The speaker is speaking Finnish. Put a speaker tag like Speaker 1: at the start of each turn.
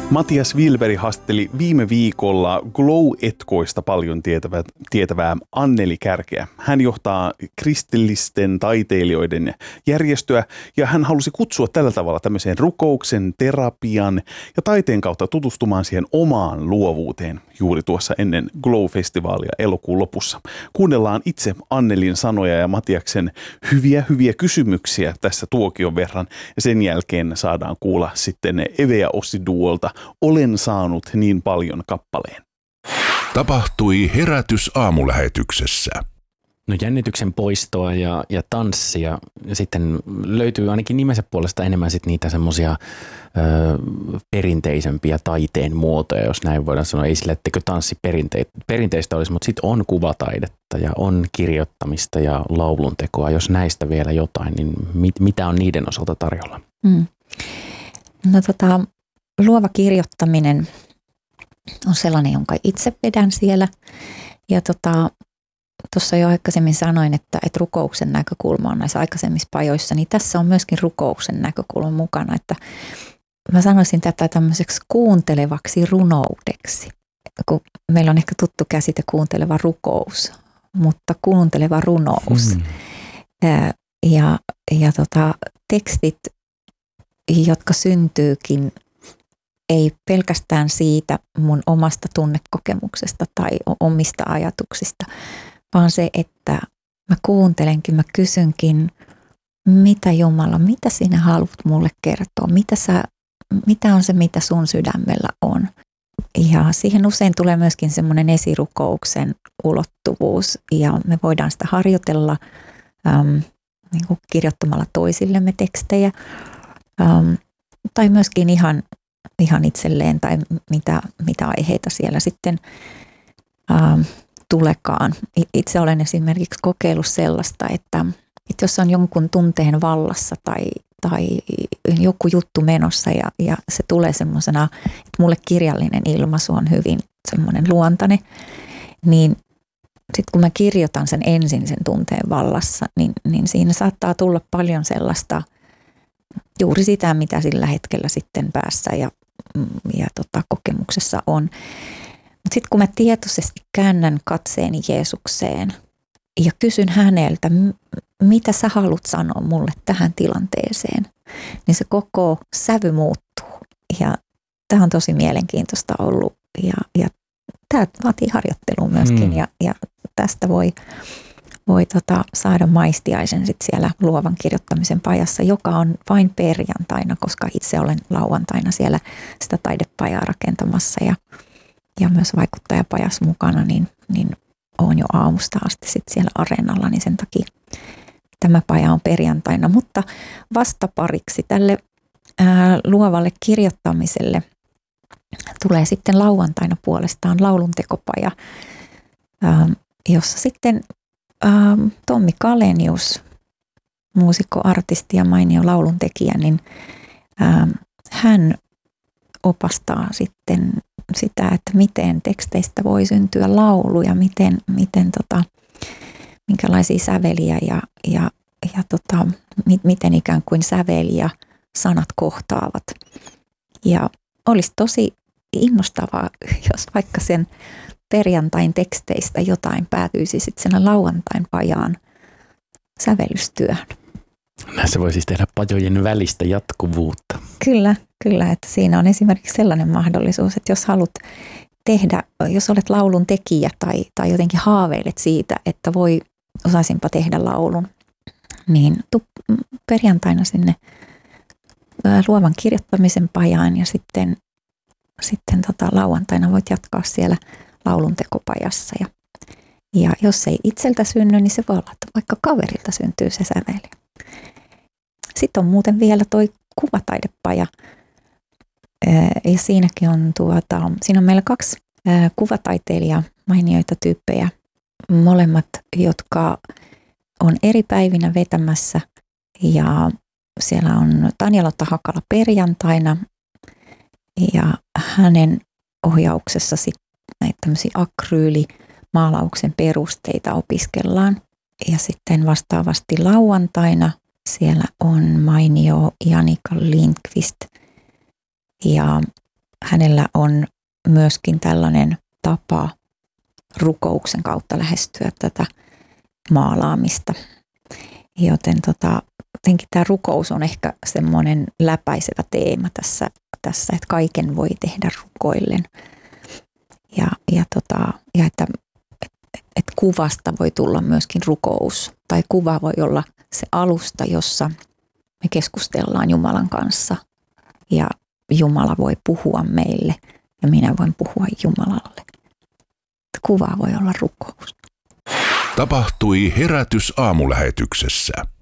Speaker 1: Matias Wilberi haastatteli viime viikolla Glow-etkoista paljon tietävää Anneli Kärkeä. Hän johtaa kristillisten taiteilijoiden järjestöä ja hän halusi kutsua tällä tavalla tämmöiseen rukouksen, terapian ja taiteen kautta tutustumaan siihen omaan luovuuteen juuri tuossa ennen Glow-festivaalia elokuun lopussa. Kuunnellaan itse Annelin sanoja ja Matiaksen hyviä kysymyksiä tässä tuokion verran ja sen jälkeen saadaan kuulla sitten Eve ja Ossi Duolta Olen saanut niin paljon -kappaleen.
Speaker 2: Tapahtui herätys aamulähetyksessä.
Speaker 3: No jännityksen poistoa ja tanssia. Ja sitten löytyy ainakin nimensä puolesta enemmän sit niitä semmoisia perinteisempiä taiteen muotoja, jos näin voidaan sanoa. Ei sillä, etteikö tanssi perinteistä olisi, mutta sitten on kuvataidetta ja on kirjoittamista ja lauluntekoa. Jos näistä vielä jotain, niin mitä on niiden osalta tarjolla?
Speaker 4: No luova kirjoittaminen on sellainen, jonka itse vedän siellä. Ja tuossa jo aikaisemmin sanoin, että rukouksen näkökulma on näissä aikaisemmissa pajoissa, niin tässä on myöskin rukouksen näkökulma mukana. Että mä sanoisin tätä tämmöiseksi kuuntelevaksi runoudeksi. Kun meillä on ehkä tuttu käsite kuunteleva rukous, mutta kuunteleva runous. Ja tekstit, jotka syntyykin ei pelkästään siitä mun omasta tunnekokemuksesta tai omista ajatuksista, vaan se, että mä kuuntelenkin, mä kysynkin, mitä Jumala, mitä sinä haluat mulle kertoa, mitä on se, mitä sun sydämellä on. Ja siihen usein tulee myöskin semmoinen esirukouksen ulottuvuus ja me voidaan sitä harjoitella niin kuin kirjoittamalla toisillemme tekstejä tai myöskin ihan itselleen tai mitä aiheita siellä sitten tulekaan. Itse olen esimerkiksi kokeillut sellaista, että jos on jonkun tunteen vallassa tai joku juttu menossa ja se tulee semmoisena, että mulle kirjallinen ilmaisu on hyvin semmoinen luontainen, niin sitten kun mä kirjoitan sen ensin sen tunteen vallassa, niin siinä saattaa tulla paljon sellaista juuri sitä, mitä sillä hetkellä sitten päässä ja kokemuksessa on. Mutta sitten kun mä tietoisesti käännän katseeni Jeesukseen ja kysyn häneltä, mitä sä haluat sanoa mulle tähän tilanteeseen, niin se koko sävy muuttuu. Ja tämä on tosi mielenkiintoista ollut ja tämä vaatii harjoittelua myöskin ja tästä voi saada maistiaisen sit siellä luovan kirjoittamisen pajassa, joka on vain perjantaina, koska itse olen lauantaina siellä sitä taidepajaa rakentamassa ja myös vaikuttajapajassa mukana, niin olen jo aamusta asti sit siellä areenalla, niin sen takia tämä paja on perjantaina. Mutta vastapariksi tälle luovalle kirjoittamiselle tulee sitten lauantaina puolestaan lauluntekopaja, jossa sitten Tommi Kalenius, muusikko, artisti ja mainio lauluntekijä, niin hän opastaa sitten sitä, että miten teksteistä voi syntyä laulu ja minkälaisia säveliä ja miten ikään kuin säveli ja sanat kohtaavat. Ja olisi tosi innostavaa, jos vaikka sen perjantain teksteistä jotain päätyisi sitten sen lauantain pajaan sävellystyöhön.
Speaker 3: Näissä voi siis tehdä pajojen välistä jatkuvuutta.
Speaker 4: Kyllä, että siinä on esimerkiksi sellainen mahdollisuus, että jos haluat tehdä, jos olet laulun tekijä tai jotenkin haaveilet siitä, että osaisinpa tehdä laulun, niin perjantaina sinne luovan kirjoittamisen pajaan ja sitten lauantaina voit jatkaa siellä lauluntekopajassa. Ja jos ei itseltä synny, niin se voi olla, että vaikka kaverilta syntyy se säveli. Sitten on muuten vielä toi kuvataidepaja. Ja siinäkin on siinä on meillä 2 kuvataiteilijaa, mainioita tyyppejä. Molemmat, jotka on eri päivinä vetämässä. Ja siellä on Tanja-Lotta Hakala perjantaina. Ja hänen ohjauksessa sitten näitä tämmöisiä akryylimaalauksen perusteita opiskellaan. Ja sitten vastaavasti lauantaina siellä on mainio Janika Lindqvist ja hänellä on myöskin tällainen tapa rukouksen kautta lähestyä tätä maalaamista. Joten jotenkin tämä rukous on ehkä semmoinen läpäisevä teema tässä, että kaiken voi tehdä rukoillen. Ja että kuvasta voi tulla myöskin rukous, tai kuva voi olla se alusta, jossa me keskustellaan Jumalan kanssa, ja Jumala voi puhua meille, ja minä voin puhua Jumalalle. Kuva voi olla rukous.
Speaker 2: Tapahtui herätys aamulähetyksessä.